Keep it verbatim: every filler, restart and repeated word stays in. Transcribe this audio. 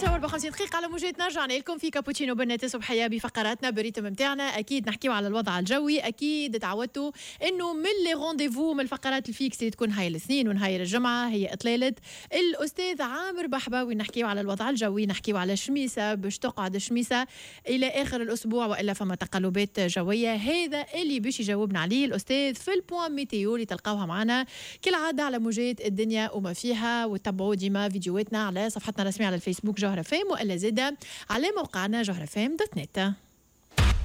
عشرة وأربعة وخمسين دقيقة على موجاتنا. رجعنا لكم في كابوتشينو بنات صبحية بفقراتنا بالريتم متاعنا. أكيد نحكيو على الوضع الجوي. أكيد تعودتوا إنه من لي رونديفو من الفقرات الفيكس اللي تكون هاي الاثنين ونهاية الجمعة هي إطلالة الأستاذ عامر بحباوي. نحكيو على الوضع الجوي، نحكيو على شميسة باش تقعد الشميسة إلى آخر الأسبوع وإلا فما تقلبات جوية. هذا اللي باش يجاوبنا عليه الأستاذ في البوان ميتيو اللي تلقاوها معنا كالعادة على موجات الدنيا وما فيها. وتابعوا ديما فيديوهاتنا على صفحتنا الرسمية على الفيسبوك جوهرة فام، وإلا زادة على موقعنا جوهرة فام دوت نت.